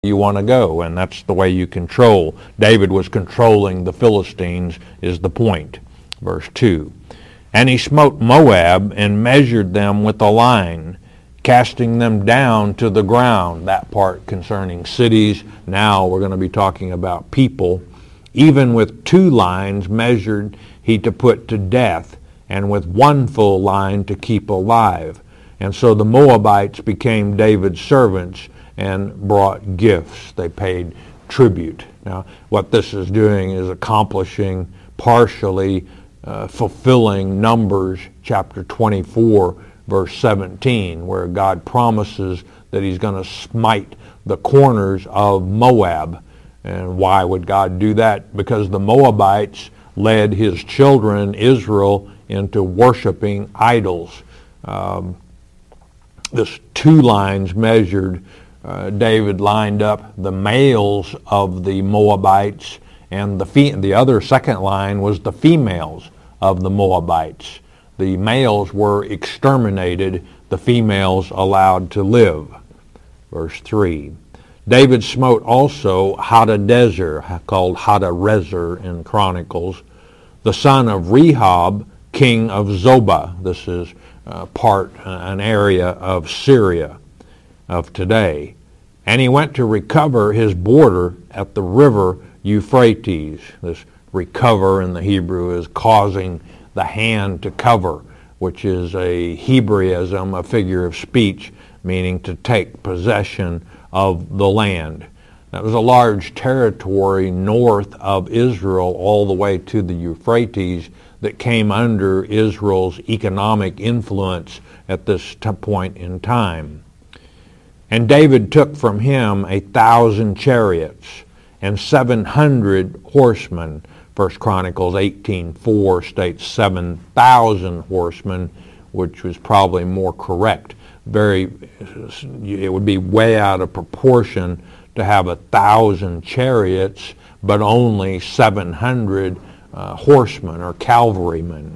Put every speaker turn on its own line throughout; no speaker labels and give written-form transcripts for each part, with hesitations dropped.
you want to go, and that's the way you control. David was controlling the Philistines, is the point. Verse 2. And he smote Moab and measured them with a line, casting them down to the ground. That part concerning cities. Now we're going to be talking about people. Even with 2 lines measured he to put to death, and with 1 full line to keep alive. And so the Moabites became David's servants and brought gifts. They paid tribute. Now, what this is doing is accomplishing, partially fulfilling Numbers chapter 24, verse 17, where God promises that he's going to smite the corners of Moab. And why would God do that? Because the Moabites led his children, Israel, into worshiping idols. This 2 lines measured, David lined up the males of the Moabites, and the other second line was the females of the Moabites. The males were exterminated, the females allowed to live. Verse 3. David smote also Hadadezer, called Hadarezer in Chronicles, the son of Rehob, king of Zobah. This is an area of Syria of today. And he went to recover his border at the river Euphrates. This recover in the Hebrew is causing the hand to cover, which is a Hebraism, a figure of speech, meaning to take possession of the land. That was a large territory north of Israel all the way to the Euphrates that came under Israel's economic influence at this point in time. And David took from him 1,000 chariots and 700 horsemen. 1 Chronicles 18:4 states 7,000 horsemen, which was probably more correct. It would be way out of proportion to have 1,000 chariots, but only 700 horsemen or cavalrymen.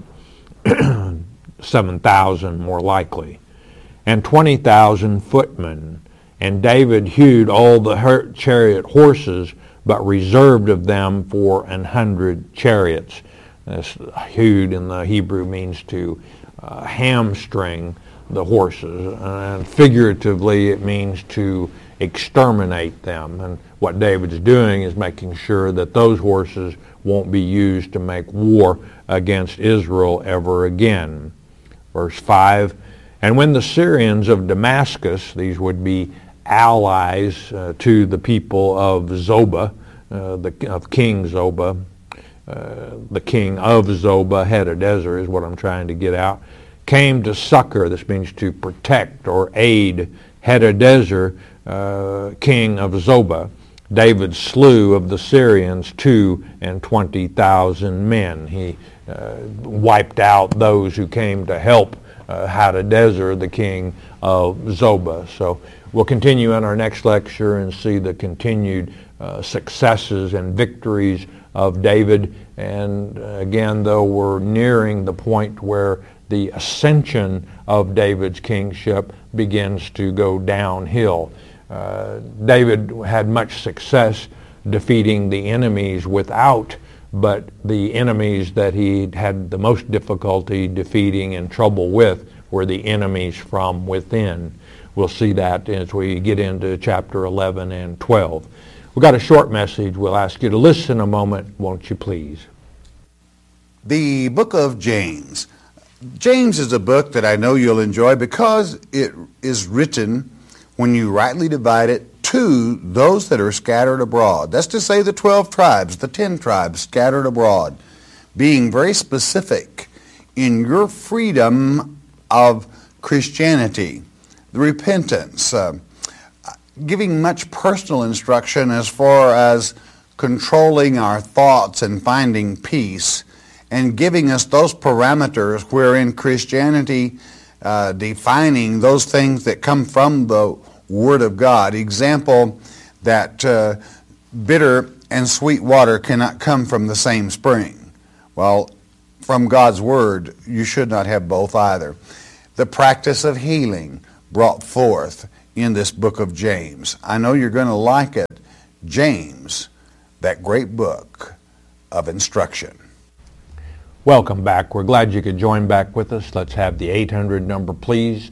7,000 more likely. And 20,000 footmen. And David hewed all the chariot horses, but reserved of them for 100 chariots. This hewed in the Hebrew means to hamstring the horses, and figuratively it means to exterminate them. And what David's doing is making sure that those horses won't be used to make war against Israel ever again. Verse 5, and when the Syrians of Damascus, these would be allies to the people of Zobah, of King Zobah, the king of Zobah, Hadadezer is what I'm trying to get out, came to succor, this means to protect or aid Hadadezer, king of Zobah. David slew of the Syrians 22,000 men. He wiped out those who came to help Hadadezer, the king of Zobah. So we'll continue in our next lecture and see the continued successes and victories of David. And again, though, we're nearing the point where the ascension of David's kingship begins to go downhill. David had much success defeating the enemies without, but the enemies that he had the most difficulty defeating and trouble with were the enemies from within. We'll see that as we get into chapter 11 and 12. We've got a short message. We'll ask you to listen a moment, won't you please?
The book of James. James is a book that I know you'll enjoy because it is written, when you rightly divide it, to those that are scattered abroad. That's to say the 12 tribes, the 10 tribes scattered abroad, being very specific in your freedom of Christianity, the repentance, giving much personal instruction as far as controlling our thoughts and finding peace, and giving us those parameters wherein Christianity defining those things that come from the Word of God. Example, that bitter and sweet water cannot come from the same spring. Well, from God's Word, you should not have both either. The practice of healing brought forth in this book of James. I know you're going to like it. James, that great book of instruction.
Welcome back. We're glad you could join back with us. Let's have the 800 number, please.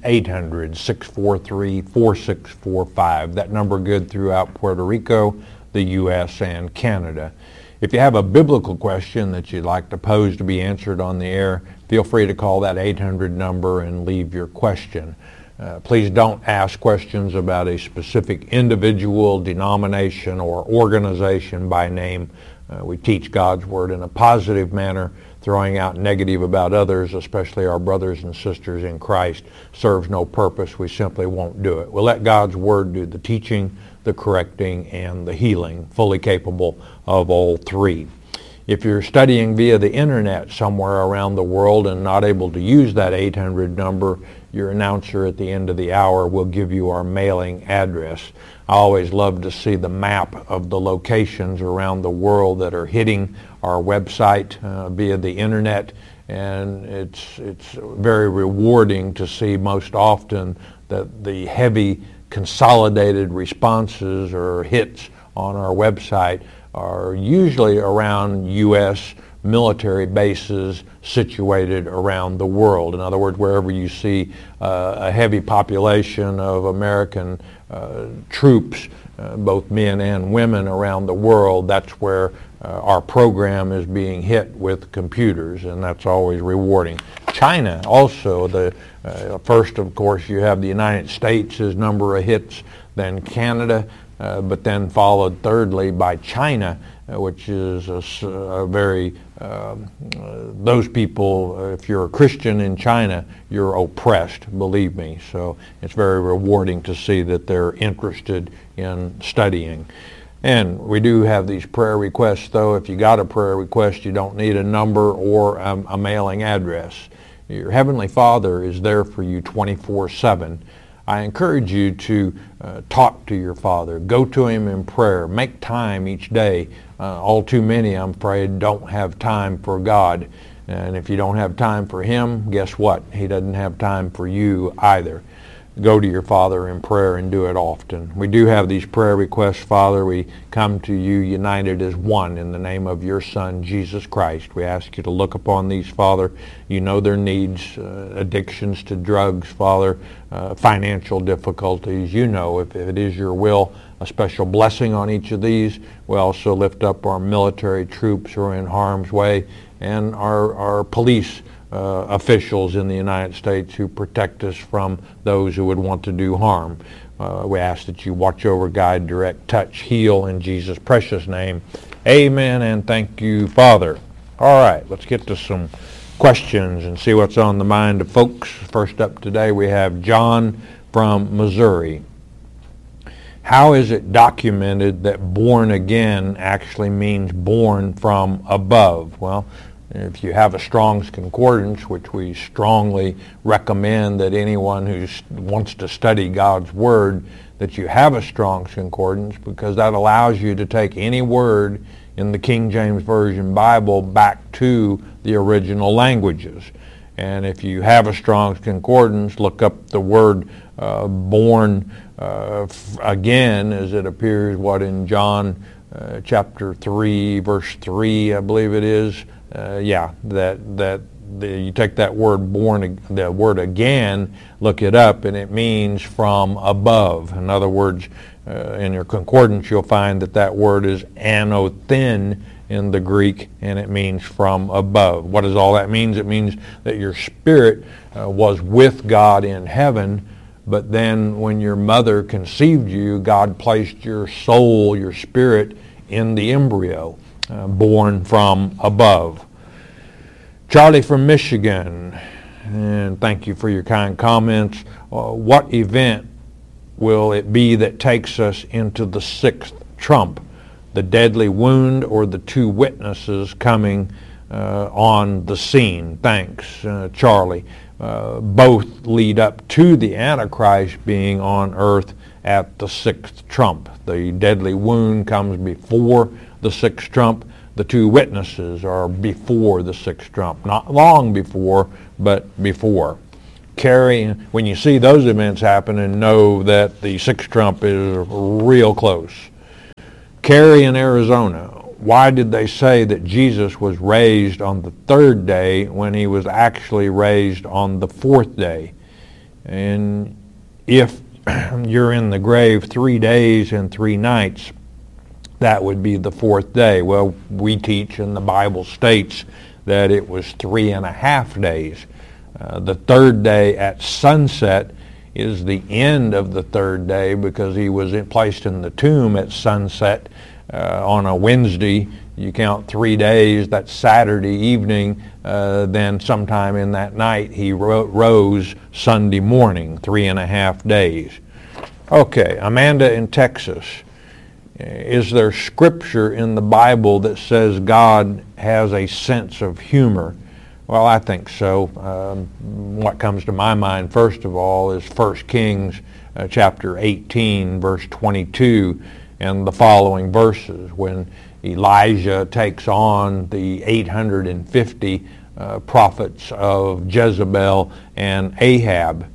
800-643-4645. That number good throughout Puerto Rico, the U.S., and Canada. If you have a biblical question that you'd like to pose to be answered on the air, feel free to call that 800 number and leave your question. Please don't ask questions about a specific individual, denomination, or organization by name. We teach God's Word in a positive manner. Throwing out negative about others, especially our brothers and sisters in Christ, serves no purpose. We simply won't do it. We'll let God's Word do the teaching, the correcting, and the healing, fully capable of all three. If you're studying via the internet somewhere around the world and not able to use that 800 number, your announcer at the end of the hour will give you our mailing address. I always love to see the map of the locations around the world that are hitting our website via the internet, and it's very rewarding to see most often that the heavy consolidated responses or hits on our website are usually around U.S. military bases situated around the world. In other words, wherever you see a heavy population of American troops, both men and women around the world, that's where our program is being hit with computers, and that's always rewarding. China also, first of course you have the United States' number of hits, then Canada, but then followed thirdly by China, which is a very, those people, if you're a Christian in China, you're oppressed, believe me. So it's very rewarding to see that they're interested in studying. And we do have these prayer requests, though. If you got a prayer request, you don't need a number or a mailing address. Your Heavenly Father is there for you 24/7. I encourage you to talk to your Father. Go to Him in prayer. Make time each day. All too many, I'm afraid, don't have time for God. And if you don't have time for Him, guess what? He doesn't have time for you either. Go to your Father in prayer and do it often. We do have these prayer requests, Father. We come to you united as one in the name of your Son, Jesus Christ. We ask you to look upon these, Father. You know their needs, addictions to drugs, Father, financial difficulties. You know, if it is your will, a special blessing on each of these. We also lift up our military troops who are in harm's way and our police officials in the United States who protect us from those who would want to do harm. We ask that you watch over, guide, direct, touch, heal in Jesus' precious name. Amen, and thank you, Father. All right, let's get to some questions and see what's on the mind of folks. First up today we have John from Missouri. How is it documented that born again actually means born from above? Well, if you have a Strong's Concordance, which we strongly recommend that anyone who wants to study God's Word, that you have a Strong's Concordance, because that allows you to take any word in the King James Version Bible back to the original languages. And if you have a Strong's Concordance, look up the word born again, as it appears, in John chapter 3, verse 3, I believe it is. You take that word born, the word again, look it up, and it means from above. In other words, in your concordance, you'll find that word is anothen in the Greek, and it means from above. What does all that mean? It means that your spirit was with God in heaven, but then when your mother conceived you, God placed your soul, your spirit, in the embryo. Born from above. Charlie from Michigan, and thank you for your kind comments. What event will it be that takes us into the sixth trump? The deadly wound or the two witnesses coming on the scene? Thanks, Charlie. Both lead up to the Antichrist being on earth at the sixth trump. The deadly wound comes before the sixth trump. The two witnesses are before the sixth trump. Not long before, but before. when you see those events happen, and know that the sixth trump is real close. Cary in Arizona. Why did they say that Jesus was raised on the third day when he was actually raised on the fourth day? And if you're in the grave 3 days and 3 nights, that would be the fourth day. Well, we teach, and the Bible states, that it was 3.5 days. The third day at sunset is the end of the third day, because he was placed in the tomb at sunset on a Wednesday. You count 3 days, that's Saturday evening, then sometime in that night he rose Sunday morning, 3.5 days. Okay, Amanda in Texas. Is there scripture in the Bible that says God has a sense of humor? Well, I think so. What comes to my mind, first of all, is 1 Kings chapter 18, verse 22, and the following verses, when Elijah takes on the 850 prophets of Jezebel and Ahab,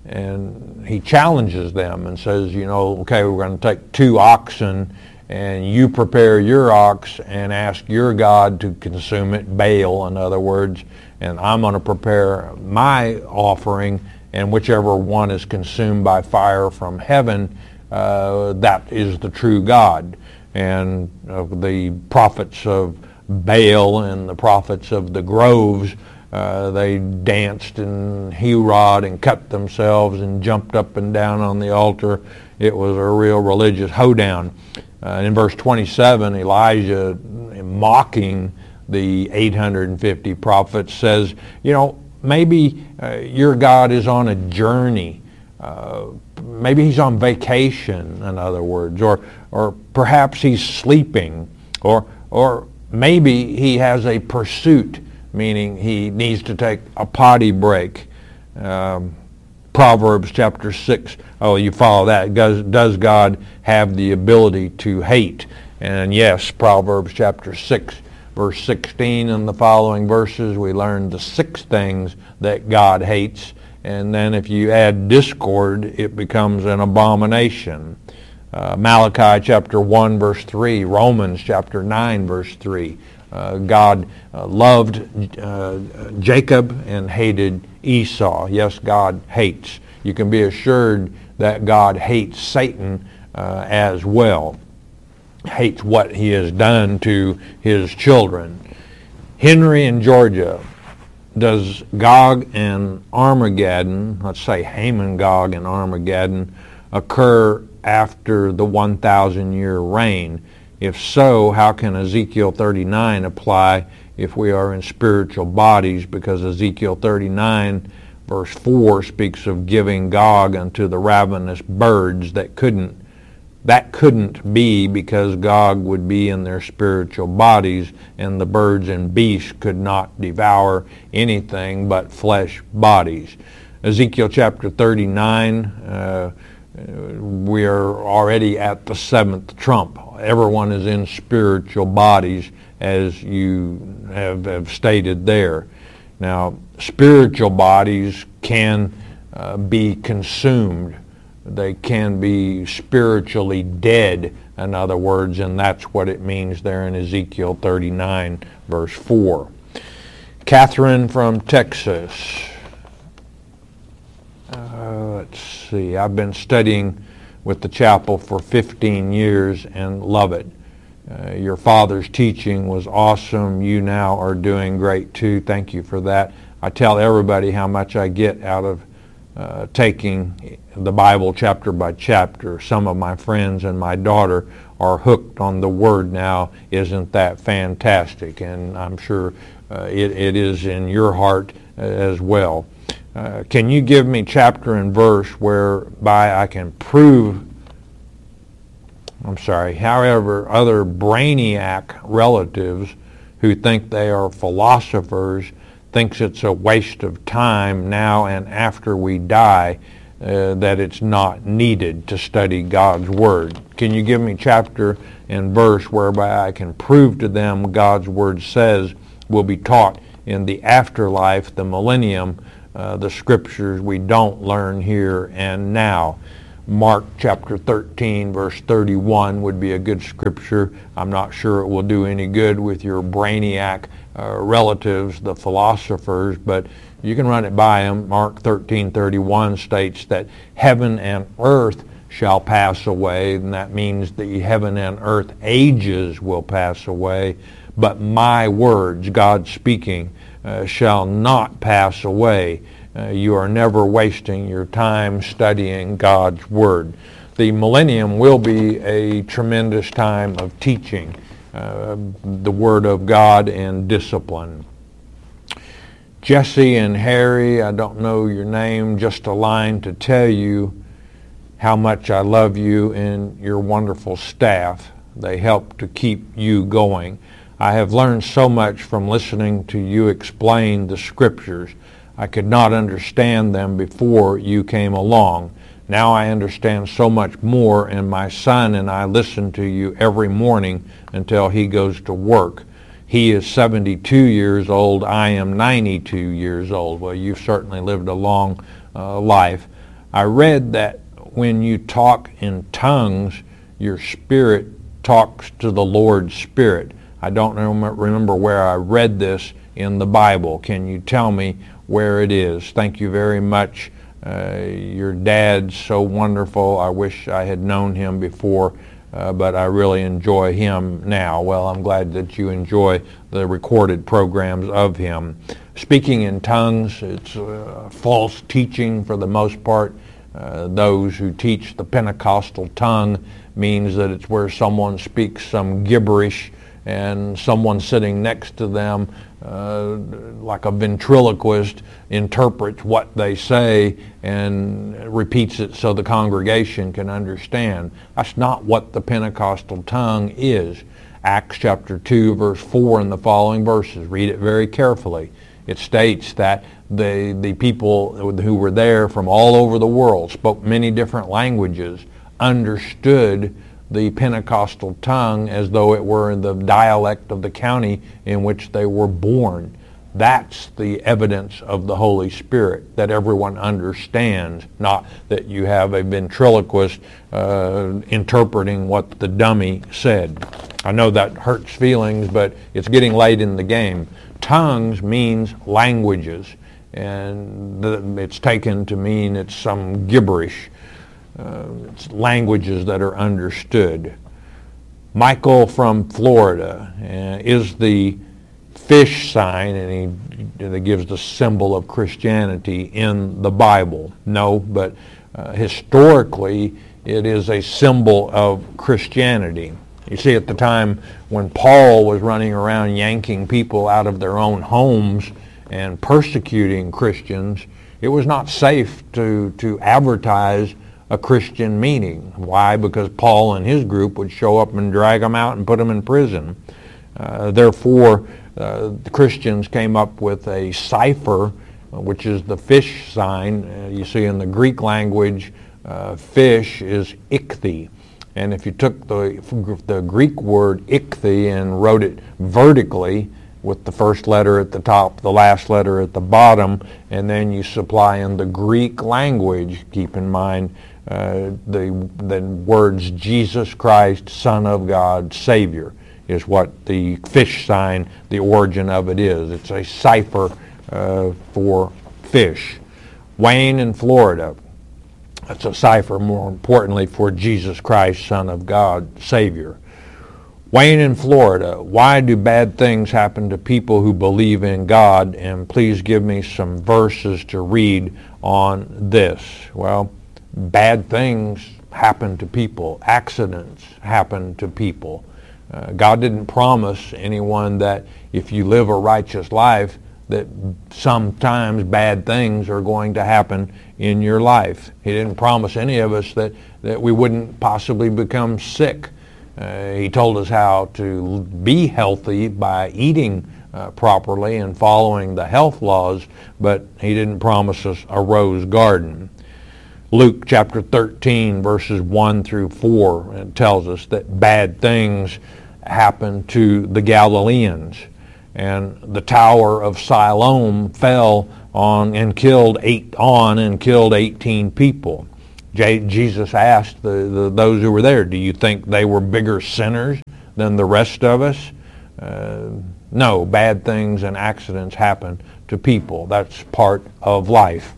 and he challenges them and says, okay, we're going to take 2 oxen, and you prepare your ox and ask your God to consume it, Baal in other words, and I'm going to prepare my offering, and whichever one is consumed by fire from heaven, that is the true God. And the prophets of Baal and the prophets of the groves, they danced and Herod and cut themselves and jumped up and down on the altar. It was a real religious hoedown. In verse 27, Elijah, mocking the 850 prophets, says, maybe your God is on a journey. Maybe he's on vacation, in other words, or perhaps he's sleeping, or maybe he has a pursuit, meaning he needs to take a potty break. Proverbs chapter 6, you follow that. Does God have the ability to hate? And yes, Proverbs chapter 6, verse 16 and the following verses, we learn the 6 things that God hates. And then if you add discord, it becomes an abomination. Malachi chapter 1, verse 3, Romans chapter 9, verse 3. God loved Jacob and hated Esau. Yes, God hates. You can be assured that God hates Satan as well. Hates what he has done to his children. Henry in Georgia. Does Gog and Armageddon, let's say Haman, Gog, and Armageddon, occur after the 1,000-year reign? If so, how can Ezekiel 39 apply if we are in spiritual bodies? Because Ezekiel 39, verse 4, speaks of giving Gog unto the ravenous birds. That couldn't be, because Gog would be in their spiritual bodies, and the birds and beasts could not devour anything but flesh bodies. Ezekiel chapter 39, we are already at the 7th trump. Everyone is in spiritual bodies, as you have stated there. Now, spiritual bodies can be consumed. They can be spiritually dead, in other words, and that's what it means there in Ezekiel 39, verse 4. Catherine from Texas. Let's see. I've been studying with the chapel for 15 years and love it. Your father's teaching was awesome. You now are doing great too. Thank you for that. I tell everybody how much I get out of taking the Bible chapter by chapter. Some of my friends and my daughter are hooked on the Word now. Isn't that fantastic? And I'm sure it is in your heart as well. Can you give me chapter and verse whereby I can prove, however, other brainiac relatives who think they are philosophers thinks it's a waste of time now and after we die, that it's not needed to study God's Word? Can you give me chapter and verse whereby I can prove to them God's Word says will be taught in the afterlife, the millennium, the scriptures we don't learn here and now. Mark chapter 13 verse 31 would be a good scripture. I'm not sure it will do any good with your brainiac relatives, the philosophers, but you can run it by them. Mark 13:31 states that heaven and earth shall pass away, and that means the heaven and earth ages will pass away, but my words, God speaking, shall not pass away. You are never wasting your time studying God's Word. The millennium will be a tremendous time of teaching the Word of God and discipline. Jesse and Harry, I don't know your name, just a line to tell you how much I love you and your wonderful staff. They help to keep you going. I have learned so much from listening to you explain the Scriptures. I could not understand them before you came along. Now I understand so much more, and my son and I listen to you every morning until he goes to work. He is 72 years old. I am 92 years old. Well, you've certainly lived a long life. I read that when you talk in tongues, your spirit talks to the Lord's Spirit. I don't remember where I read this in the Bible. Can you tell me where it is? Thank you very much. Your dad's so wonderful. I wish I had known him before, but I really enjoy him now. Well, I'm glad that you enjoy the recorded programs of him. Speaking in tongues, it's false teaching for the most part. Those who teach the Pentecostal tongue means that it's where someone speaks some gibberish and someone sitting next to them, like a ventriloquist, interprets what they say and repeats it so the congregation can understand. That's not what the Pentecostal tongue is. Acts chapter 2, verse 4 and the following verses. Read it very carefully. It states that the people who were there from all over the world, spoke many different languages, understood the Pentecostal tongue as though it were the dialect of the county in which they were born. That's the evidence of the Holy Spirit, that everyone understands, not that you have a ventriloquist interpreting what the dummy said. I know that hurts feelings, but it's getting late in the game. Tongues means languages, and it's taken to mean it's some gibberish. It's languages that are understood. Michael from Florida is the fish sign, and he gives the symbol of Christianity in the Bible. No, but historically it is a symbol of Christianity. You see, at the time when Paul was running around yanking people out of their own homes and persecuting Christians, it was not safe to advertise a Christian meaning. Why? Because Paul and his group would show up and drag them out and put them in prison. Therefore, the Christians came up with a cipher, which is the fish sign. You see in the Greek language, fish is ichthy. And if you took the Greek word ichthy and wrote it vertically, with the first letter at the top, the last letter at the bottom, and then you supply in the Greek language, keep in mind, the words Jesus Christ, Son of God, Savior, is what the fish sign, the origin of it is. It's a cipher for fish. Wayne in Florida, that's a cipher, more importantly, for Jesus Christ, Son of God, Savior. Wayne in Florida, why do bad things happen to people who believe in God? And please give me some verses to read on this. Well, bad things happen to people. Accidents happen to people. God didn't promise anyone that if you live a righteous life that sometimes bad things are going to happen in your life. He didn't promise any of us that we wouldn't possibly become sick. He told us how to be healthy by eating properly and following the health laws, but he didn't promise us a rose garden. Luke chapter 13, verses 1 through 4 tells us that bad things happened to the Galileans. and the Tower of Siloam fell on and killed 18 people. Jesus asked those who were there, do you think they were bigger sinners than the rest of us? No, bad things and accidents happen to people. That's part of life.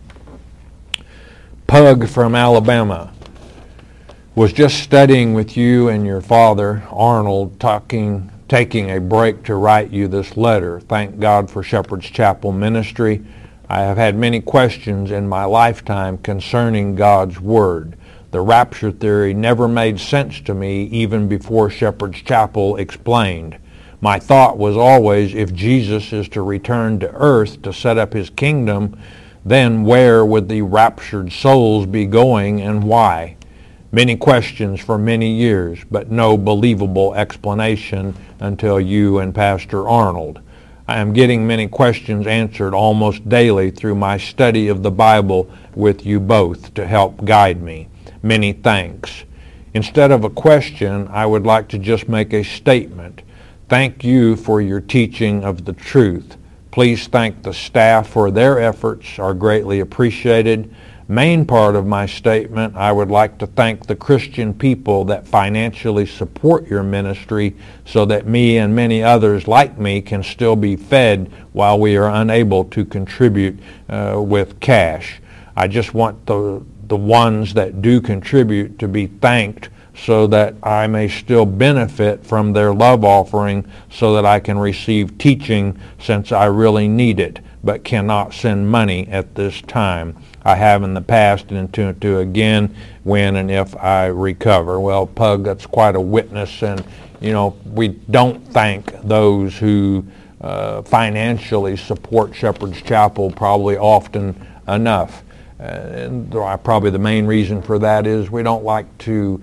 Pug from Alabama was just studying with you and your father, Arnold, taking a break to write you this letter. Thank God for Shepherd's Chapel ministry. I have had many questions in my lifetime concerning God's Word. The rapture theory never made sense to me even before Shepherd's Chapel explained. My thought was always, if Jesus is to return to earth to set up his kingdom, then where would the raptured souls be going and why? Many questions for many years, but no believable explanation until you and Pastor Arnold. I am getting many questions answered almost daily through my study of the Bible with you both to help guide me. Many thanks. Instead of a question, I would like to just make a statement. Thank you for your teaching of the truth. Please thank the staff for their efforts, are greatly appreciated. Main part of my statement, I would like to thank the Christian people that financially support your ministry so that me and many others like me can still be fed while we are unable to contribute with cash. I just want the ones that do contribute to be thanked so that I may still benefit from their love offering so that I can receive teaching since I really need it but cannot send money at this time. I have in the past and intend to again when and if I recover. Well, Pug, that's quite a witness, and we don't thank those who financially support Shepherd's Chapel probably often enough. And probably the main reason for that is we don't like to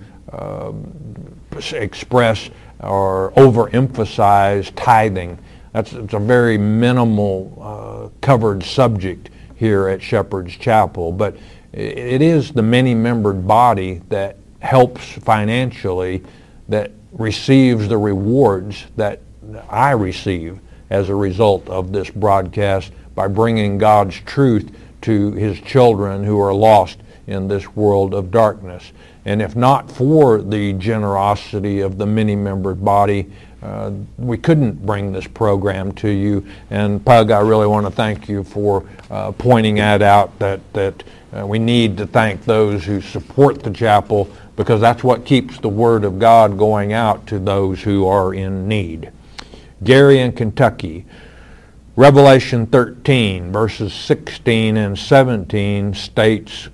express or overemphasize tithing. It's a very minimal covered subject here at Shepherd's Chapel, but it is the many-membered body that helps financially, that receives the rewards that I receive as a result of this broadcast by bringing God's truth to his children who are lost in this world of darkness. And if not for the generosity of the many-membered body, we couldn't bring this program to you. And Pug, I really want to thank you for pointing that out, that we need to thank those who support the chapel, because that's what keeps the Word of God going out to those who are in need. Gary in Kentucky. Revelation 13, verses 16 and 17 states,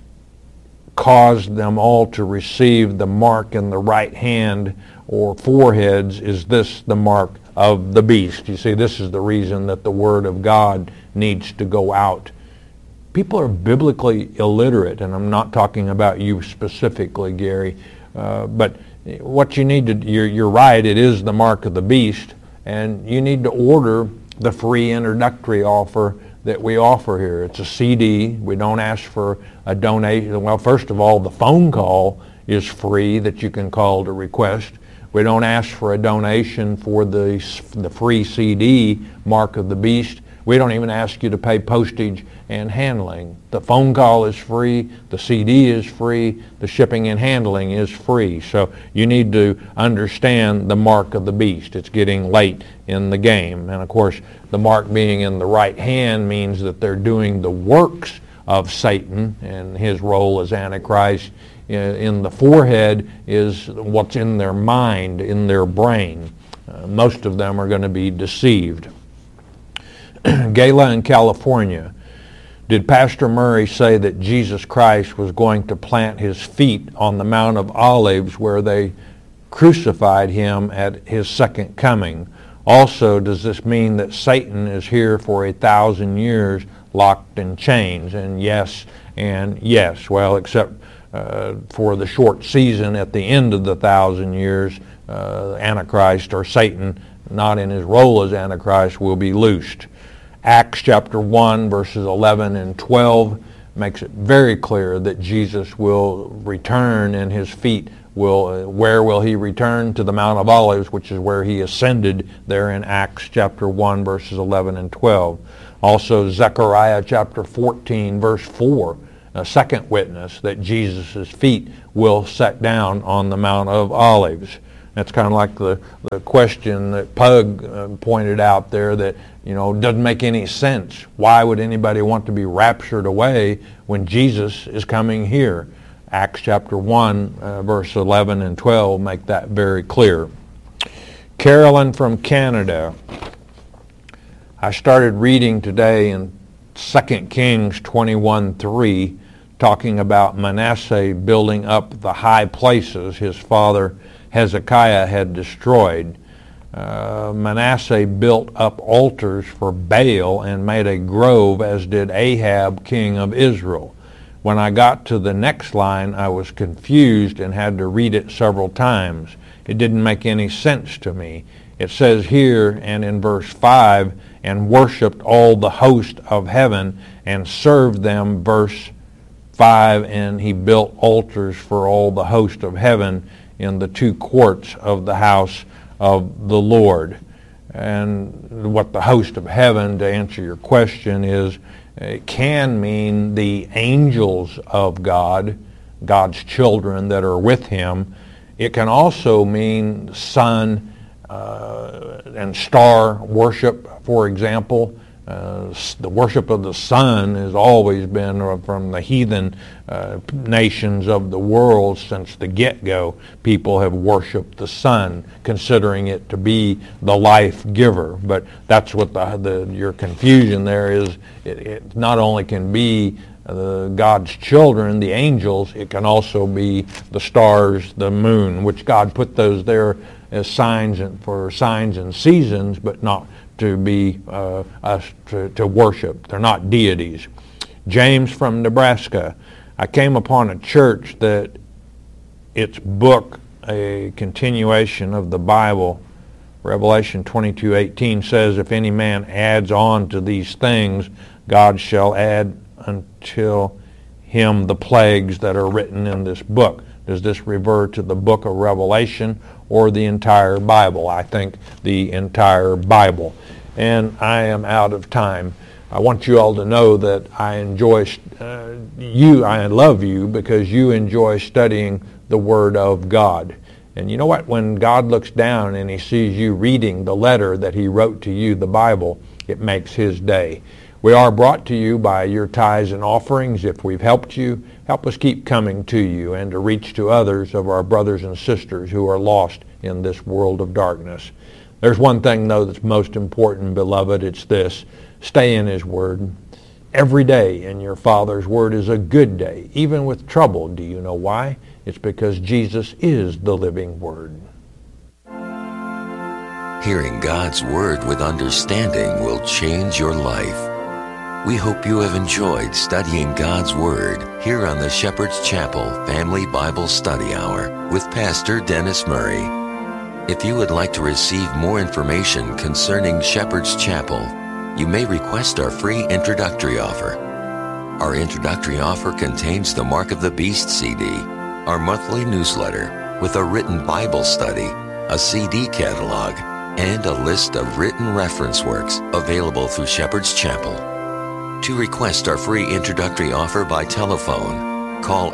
caused them all to receive the mark in the right hand or foreheads. Is this the mark of the beast? You see, this is the reason that the Word of God needs to go out. People are biblically illiterate, and I'm not talking about you specifically, Gary, but what you need to, you're right, it is the mark of the beast, and you need to order the free introductory offer that we offer here. It's a CD. We don't ask for a donation. Well, first of all, the phone call is free that you can call to request. We don't ask for a donation for the free CD, Mark of the Beast. We don't even ask you to pay postage and handling. The phone call is free, the CD is free, the shipping and handling is free. So you need to understand the mark of the beast. It's getting late in the game. And of course, the mark being in the right hand means that they're doing the works of Satan and his role as Antichrist. In the forehead is what's in their mind, in their brain. Most of them are going to be deceived. Gala in California. Did Pastor Murray say that Jesus Christ was going to plant his feet on the Mount of Olives where they crucified him at his second coming? Also, does this mean that Satan is here for 1,000 years locked in chains? And yes, well, except for the short season at the end of the 1,000 years, Antichrist or Satan, not in his role as Antichrist, will be loosed. Acts chapter 1, verses 11 and 12 makes it very clear that Jesus will return and his feet where will he return? To the Mount of Olives, which is where he ascended there in Acts chapter 1, verses 11 and 12. Also Zechariah chapter 14, verse 4, a second witness that Jesus' feet will set down on the Mount of Olives. That's kind of like the question that Pug pointed out there that, doesn't make any sense. Why would anybody want to be raptured away when Jesus is coming here? Acts chapter 1, verse 11 and 12 make that very clear. Carolyn from Canada. I started reading today in 2 Kings 21:3, talking about Manasseh building up the high places his father Hezekiah had destroyed. Manasseh built up altars for Baal and made a grove, as did Ahab, king of Israel. When I got to the next line, I was confused and had to read it several times. It didn't make any sense to me. It says here and in verse 5, and worshipped all the host of heaven and served them, verse 5, and he built altars for all the host of heaven in the two courts of the house of the Lord. And what the host of heaven, to answer your question, is it can mean the angels of God, God's children that are with him. It can also mean sun and star worship, for example. The worship of the sun has always been from the heathen nations of the world since the get-go. People have worshipped the sun, considering it to be the life giver. But that's what your confusion there is. It not only can be God's children, the angels, it can also be the stars, the moon, which God put those there as signs and seasons, but not to be to worship. They're not deities. James from Nebraska. I came upon a church that its book, a continuation of the Bible, Revelation 22:18 says, if any man adds on to these things, God shall add until him the plagues that are written in this book. Does this refer to the book of Revelation or the entire Bible? I think the entire Bible. And I am out of time. I want you all to know that I enjoy I love you because you enjoy studying the Word of God. And you know what? When God looks down and he sees you reading the letter that he wrote to you, the Bible, it makes his day. We are brought to you by your tithes and offerings. If we've helped you, help us keep coming to you and to reach to others of our brothers and sisters who are lost in this world of darkness. There's one thing, though, that's most important, beloved. It's this. Stay in his Word. Every day in your Father's Word is a good day, even with trouble. Do you know why? It's because Jesus is the living Word.
Hearing God's Word with understanding will change your life. We hope you have enjoyed studying God's Word here on the Shepherd's Chapel Family Bible Study Hour with Pastor Dennis Murray. If you would like to receive more information concerning Shepherd's Chapel, you may request our free introductory offer. Our introductory offer contains the Mark of the Beast CD, our monthly newsletter with a written Bible study, a CD catalog, and a list of written reference works available through Shepherd's Chapel. To request our free introductory offer by telephone, call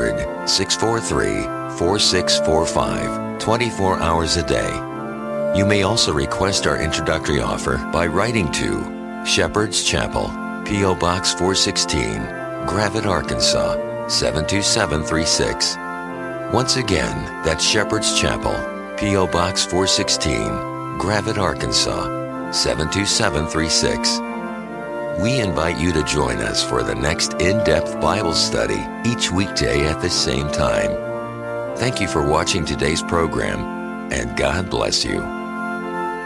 800-643-4645, 24 hours a day. You may also request our introductory offer by writing to Shepherd's Chapel, P.O. Box 416, Gravette, Arkansas, 72736. Once again, that's Shepherd's Chapel, P.O. Box 416, Gravette, Arkansas, 72736. We invite you to join us for the next in-depth Bible study each weekday at the same time. Thank you for watching today's program, and God bless you.